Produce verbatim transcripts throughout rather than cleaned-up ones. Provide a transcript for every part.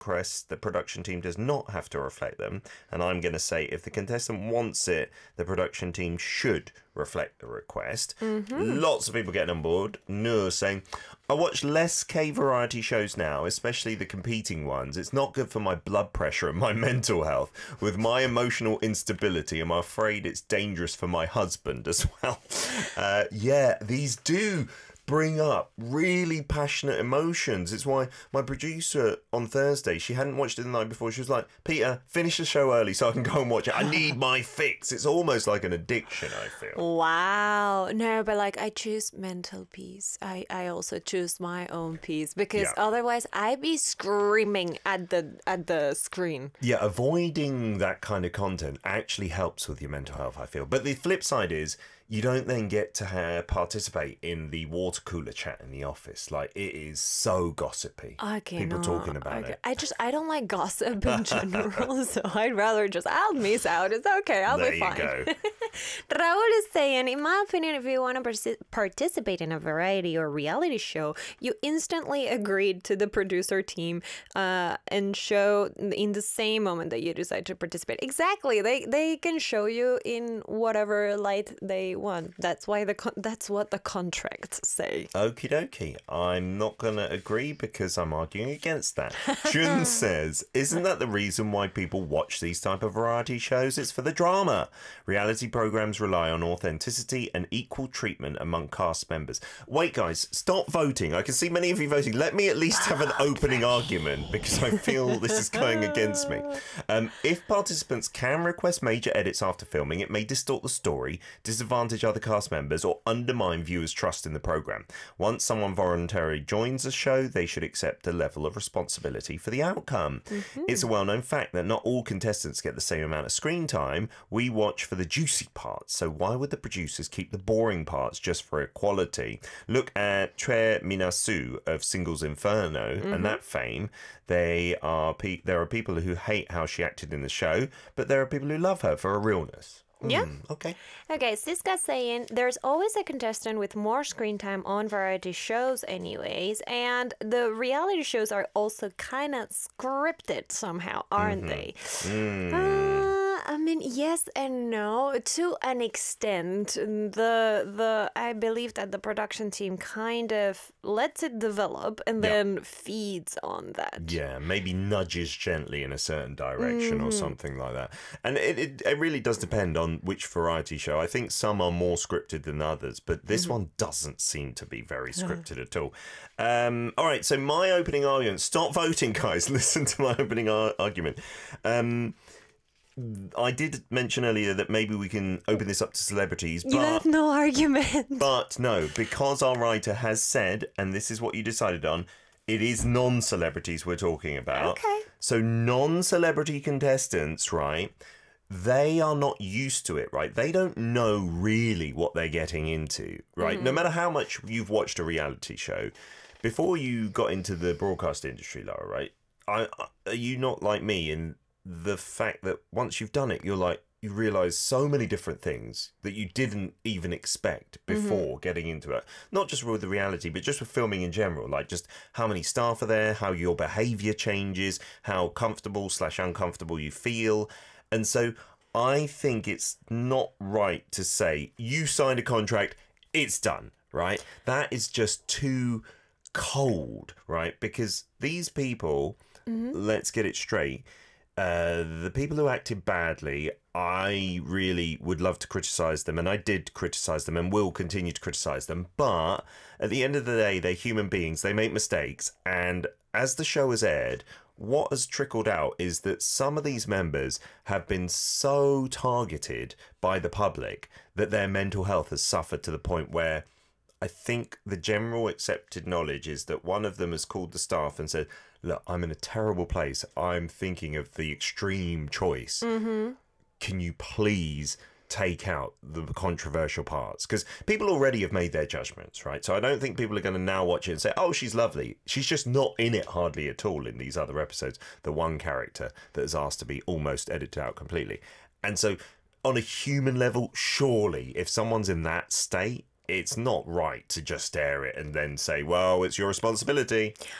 request, the production team does not have to reflect them. And I'm going to say if the contestant wants it, the production team should reflect the request. Mm-hmm. Lots of people getting on board. No, saying, I watch less K variety shows now, especially the competing ones. It's not good for my blood pressure and my mental health. With my emotional instability, I'm afraid it's dangerous for my husband as well. Uh, yeah, these do bring up really passionate emotions. It's why my producer on Thursday, she hadn't watched it the night before. She was like, Peter, finish the show early so I can go and watch it. I need my fix. It's almost like an addiction, I feel. Wow. No, but like I choose mental peace. I, I also choose my own peace because Yeah. otherwise I'd be screaming at the at the screen. Yeah, avoiding that kind of content actually helps with your mental health, I feel. But the flip side is you don't then get to have, participate in the water cooler chat in the office. Like, it is so gossipy. I People cannot. talking about I, it. I just I don't like gossip in general, so I'd rather just I'll miss out. It's okay. I'll There be you fine. go. Raul is saying, in my opinion, if you want to partic- participate in a variety or reality show, you instantly agreed to the producer team uh, and show in the same moment that you decide to participate. Exactly. They they can show you in whatever light they want. That's why the con- that's what the contracts say. Okie dokie. I'm not going to agree because I'm arguing against that. Jun says, isn't that the reason why people watch these type of variety shows? It's for the drama. Reality programs rely on authenticity and equal treatment among cast members. Wait, guys, stop voting. I can see many of you voting. Let me at least have an opening argument because I feel this is going against me. Um, if participants can request major edits after filming, it may distort the story, disadvantage other cast members, or undermine viewers' trust in the program. Once someone voluntarily joins a show, they should accept a level of responsibility for the outcome. Mm-hmm. It's a well-known fact that not all contestants get the same amount of screen time. We watch for the juicy parts, so why would the producers keep the boring parts just for equality? Look at Tre Minasu of Singles Inferno mm-hmm. and that fame. They are pe- there are people who hate how she acted in the show, but there are people who love her for her realness. Yeah. Mm, okay. Okay, Siska's saying there's always a contestant with more screen time on variety shows anyways, and the reality shows are also kind of scripted somehow, aren't mm-hmm. they? Mm. Uh, I mean, yes and no. To an extent, the the I believe that the production team kind of lets it develop and yeah. then feeds on that. Yeah, maybe nudges gently in a certain direction mm-hmm. or something like that. And it, it, it really does depend on which variety show. I think some are more scripted than others, but this mm-hmm. one doesn't seem to be very scripted at all. Um, all right, so my opening argument. Stop voting, guys. Listen to my opening ar- argument. Um... I did mention earlier that maybe we can open this up to celebrities, but... You have no argument. But no, because our writer has said, and this is what you decided on, it is non-celebrities we're talking about. Okay. So non-celebrity contestants, right, they are not used to it, right? They don't know really what they're getting into, right? Mm-hmm. No matter how much you've watched a reality show, before you got into the broadcast industry, Laura, right, I, are you not like me in... the fact that once you've done it, you're like, you realise so many different things that you didn't even expect before mm-hmm. getting into it. Not just with the reality, but just with filming in general. Like just how many staff are there, how your behaviour changes, how comfortable slash uncomfortable you feel. And so I think it's not right to say, you signed a contract, it's done, right? That is just too cold, right? Because these people, mm-hmm. let's get it straight, Uh, the people who acted badly, I really would love to criticise them, and I did criticise them and will continue to criticise them. But at the end of the day, they're human beings. They make mistakes. And as the show has aired, what has trickled out is that some of these members have been so targeted by the public that their mental health has suffered to the point where I think the general accepted knowledge is that one of them has called the staff and said, look, I'm in a terrible place. I'm thinking of the extreme choice. Mm-hmm. Can you please take out the controversial parts? Because people already have made their judgments, right? So I don't think people are going to now watch it and say, oh, she's lovely. She's just not in it hardly at all in these other episodes. The one character that is asked to be almost edited out completely. And so on a human level, surely if someone's in that state, it's not right to just stare it and then say, well, it's your responsibility.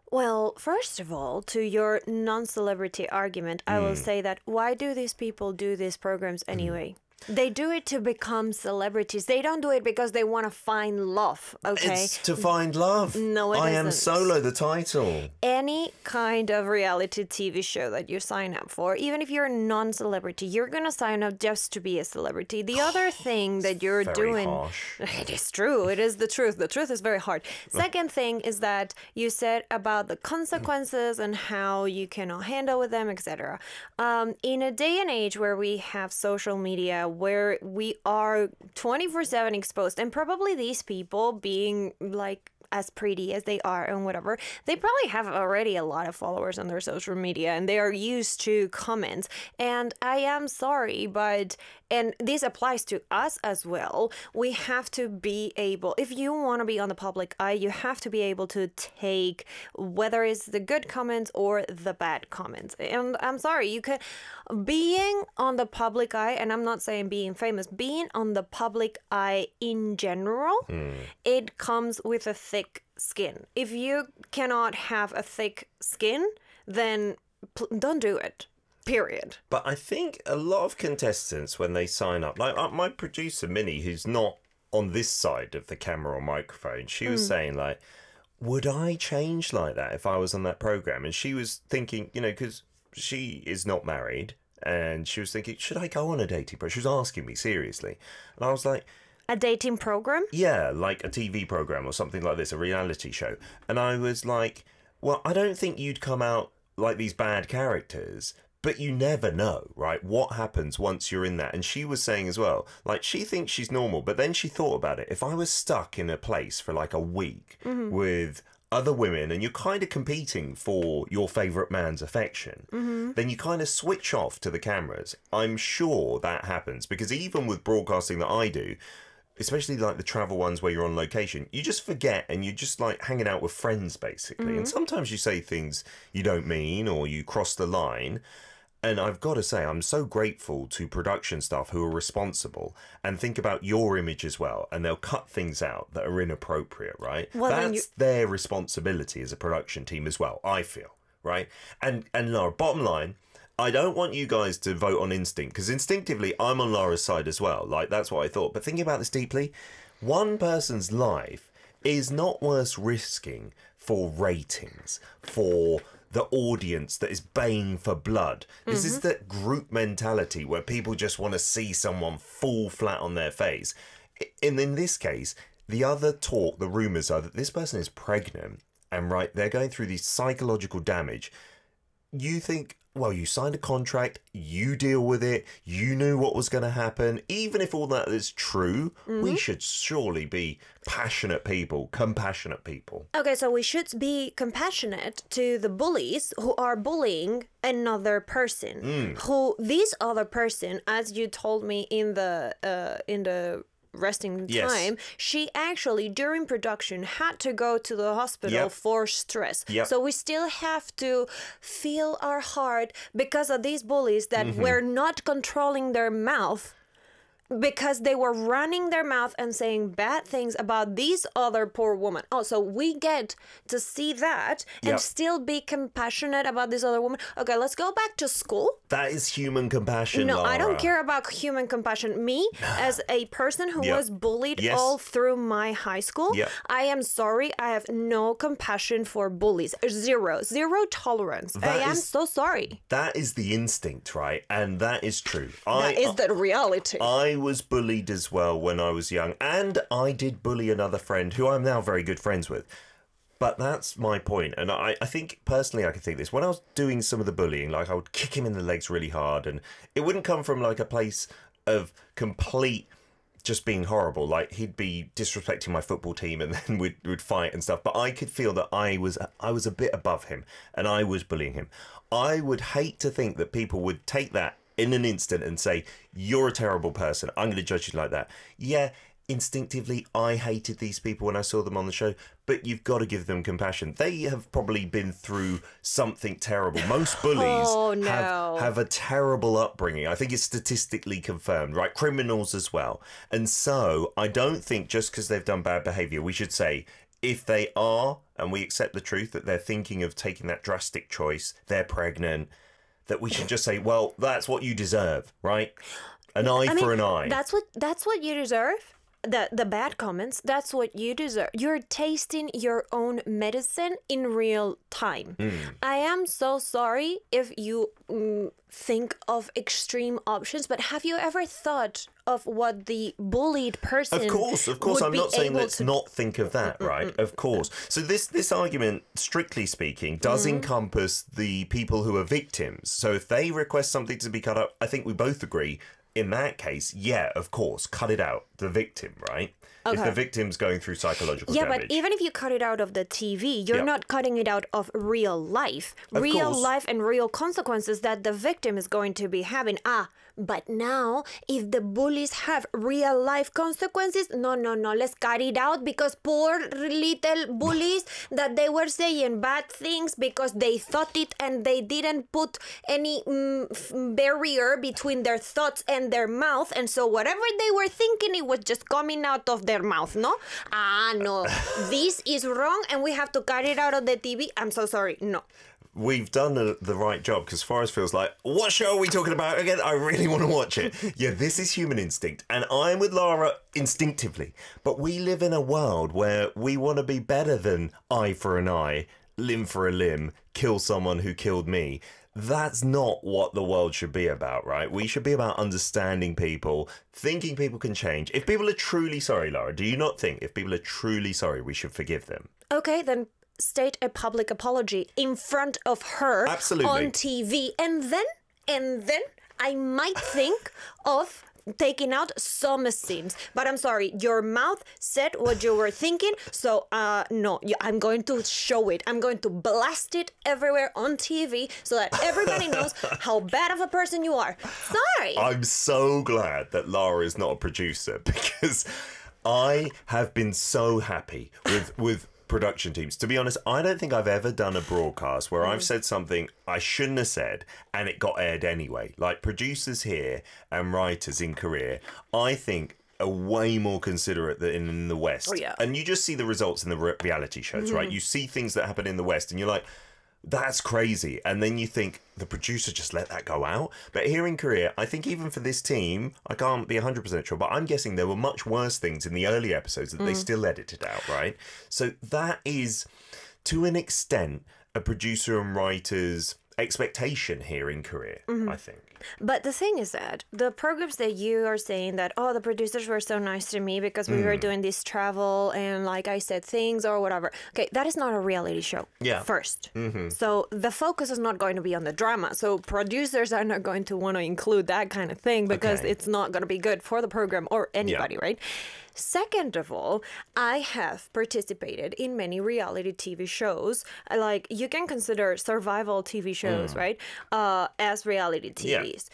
Well, first of all, to your non-celebrity argument, I will say that why do these people do these programs anyway? They do it to become celebrities. They don't do it because they want to find love, okay? It's to find love. No, it I Am isn't. Solo, the title. Any kind of reality T V show that you sign up for, even if you're a non-celebrity, you're going to sign up just to be a celebrity. The other thing that you're Very doing... harsh. It is true. It is the truth. The truth is very hard. Second thing is that you said about the consequences and how you cannot handle with them, et cetera. Um, in a day and age where we have social media, where we are twenty-four seven exposed, and probably these people being like as pretty as they are and whatever, they probably have already a lot of followers on their social media and they are used to comments. And I am sorry, but, and this applies to us as well, we have to be able, if you want to be on the public eye, you have to be able to take whether it's the good comments or the bad comments. And I'm sorry, you can, being on the public eye, and I'm not saying being famous, being on the public eye in general, mm. it comes with a thick skin. If you cannot have a thick skin, then pl- don't do it. Period. But I think a lot of contestants, when they sign up, like uh, my producer Minnie, who's not on this side of the camera or microphone, she was mm. saying like, would I change like that if I was on that program? And she was thinking, you know, because she is not married, and she was thinking, should I go on a dating program? She was asking me seriously, and I was like, a dating program? Yeah, like a T V program or something like this, a reality show. And I was like, well, I don't think you'd come out like these bad characters, but you never know, right? What happens once you're in that? And she was saying as well, like, she thinks she's normal, but then she thought about it. If I was stuck in a place for like a week mm-hmm. with other women and you're kind of competing for your favourite man's affection, mm-hmm. then you kind of switch off to the cameras. I'm sure that happens because even with broadcasting that I do, especially like the travel ones where you're on location, you just forget and you're just like hanging out with friends basically. Mm-hmm. And sometimes you say things you don't mean or you cross the line. And I've got to say, I'm so grateful to production staff who are responsible and think about your image as well. And they'll cut things out that are inappropriate, right? Well, That's you... their responsibility as a production team as well, I feel, right? And, and Laura, bottom line, I don't want you guys to vote on instinct, because instinctively I'm on Laura's side as well. Like, that's what I thought. But thinking about this deeply, one person's life is not worth risking for ratings, for the audience that is baying for blood. This mm-hmm. is that group mentality where people just want to see someone fall flat on their face. And in this case, the other talk, the rumours are that this person is pregnant and, right, they're going through this psychological damage. You think, well, you signed a contract, you deal with it, you knew what was going to happen. Even if all that is true, mm-hmm. we should surely be passionate people, compassionate people. Okay, so we should be compassionate to the bullies who are bullying another person. Mm. Who this other person, as you told me in the uh, in the resting yes. time, she actually during production had to go to the hospital yep. for stress. Yep. So we still have to feel our heart because of these bullies that mm-hmm. were not controlling their mouth, because they were running their mouth and saying bad things about these other poor woman. Oh, so we get to see that and yep. still be compassionate about this other woman. Okay, let's go back to school. That is human compassion, No, Laura. I don't care about human compassion. Me, as a person who yep. was bullied yes. all through my high school, yep. I am sorry. I have no compassion for bullies. Zero. Zero tolerance. That I am is, so sorry. That is the instinct, right? And that is true. That I, is the reality. I was bullied as well when I was young, and I did bully another friend who I'm now very good friends with. But that's my point. And I, I think, personally, I can think this. When I was doing some of the bullying, like, I would kick him in the legs really hard, and it wouldn't come from, like, a place of complete just being horrible. Like, he'd be disrespecting my football team, and then we'd, we'd fight and stuff. But I could feel that I was I was a bit above him, and I was bullying him. I would hate to think that people would take that in an instant and say, you're a terrible person, I'm going to judge you like that. Yeah, instinctively, I hated these people when I saw them on the show, but you've got to give them compassion. They have probably been through something terrible. Most bullies oh, no. have, have a terrible upbringing. I think it's statistically confirmed, right? Criminals as well. And so I don't think just because they've done bad behaviour, we should say, if they are, and we accept the truth that they're thinking of taking that drastic choice, they're pregnant, that we should just say, well, that's what you deserve, right? An eye I mean, for an eye. That's what that's what you deserve. The the bad comments, that's what you deserve. You're tasting your own medicine in real time. Mm. I am so sorry if you mm, think of extreme options, but have you ever thought of what the bullied person Of course, of course. I'm not saying let's to... not think of that, right? Mm-mm-mm. Of course. So this this argument, strictly speaking, does mm. encompass the people who are victims. So if they request something to be cut up, I think we both agree, in that case, yeah, of course, cut it out. The victim, right? Okay. If the victim's going through psychological yeah, damage. Yeah, but even if you cut it out of the T V, you're yep. not cutting it out of real life. Of real course. life and real consequences that the victim is going to be having. Ah, but now, if the bullies have real life consequences, no, no, no, let's cut it out because poor little bullies that they were saying bad things because they thought it and they didn't put any mm, barrier between their thoughts and their mouth. And so whatever they were thinking, it was just coming out of their mouth, no? Ah, no, this is wrong and we have to cut it out of the T V. I'm so sorry, no. We've done the, the right job because Forrest feels like, what show are we talking about again? I really want to watch it. Yeah, this is human instinct. And I'm with Lara instinctively. But we live in a world where we want to be better than eye for an eye, limb for a limb, kill someone who killed me. That's not what the world should be about, right? We should be about understanding people, thinking people can change. If people are truly sorry, Lara, do you not think if people are truly sorry, we should forgive them? Okay, then state a public apology in front of her Absolutely. On T V. And then, and then I might think of taking out some scenes. But I'm sorry, your mouth said what you were thinking. So, uh, no, I'm going to show it. I'm going to blast it everywhere on T V so that everybody knows how bad of a person you are. Sorry. I'm so glad that Lara is not a producer because I have been so happy with, with production teams. To be honest, I don't think I've ever done a broadcast where mm. I've said something I shouldn't have said and it got aired anyway. Like producers here and writers in Korea, I think are way more considerate than in the West. Oh, yeah. And you just see the results in the re- reality shows, mm-hmm. right? You see things that happen in the West and you're like, that's crazy. And then you think the producer just let that go out. But here in Korea, I think even for this team, I can't be one hundred percent sure, but I'm guessing there were much worse things in the early episodes that mm. they still edited out, right? So that is, to an extent, a producer and writer's expectation here in Korea, mm-hmm. I think. But the thing is that the programs that you are saying that, oh, the producers were so nice to me because we mm. were doing this travel and like I said things or whatever. Okay, that is not a reality show. Yeah. First. Mm-hmm. So the focus is not going to be on the drama. So producers are not going to want to include that kind of thing because okay. it's not going to be good for the program or anybody, yeah. right? Second of all, I have participated in many reality T V shows. Like, you can consider survival T V shows, mm. right, uh, as reality T Vs. Yeah.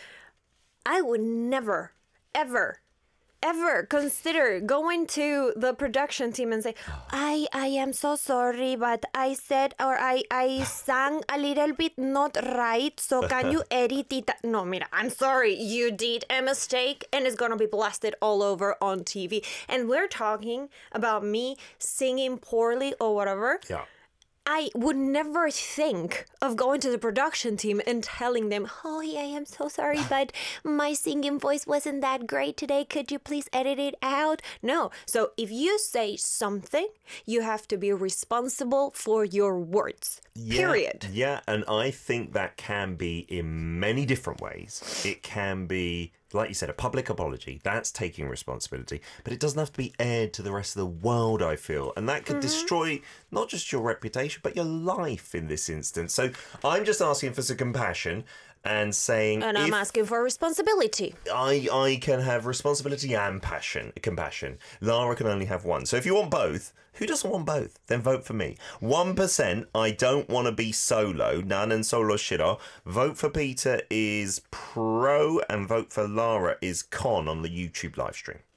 I would never, ever, ever consider going to the production team and say, I, I am so sorry, but I said, or I, I sang a little bit not right, so can you edit it? No, mira, I'm sorry, you did a mistake, and it's gonna be blasted all over on T V. And we're talking about me singing poorly or whatever. Yeah. I would never think of going to the production team and telling them, oh, yeah, I am so sorry, but my singing voice wasn't that great today. Could you please edit it out? No. So if you say something, you have to be responsible for your words. Yeah, period. Yeah, and I think that can be in many different ways. It can be, like you said, a public apology. That's taking responsibility. But it doesn't have to be aired to the rest of the world, I feel. And that could mm-hmm. destroy not just your reputation, but your life in this instance. So I'm just asking for some compassion and saying... And I'm if asking for responsibility. I, I can have responsibility and passion, compassion. Lara can only have one. So if you want both, who doesn't want both? Then vote for me. one percent, I don't want to be solo. Nanan solo shiro. Vote for Peter is pro and vote for Lara is con on the YouTube live stream.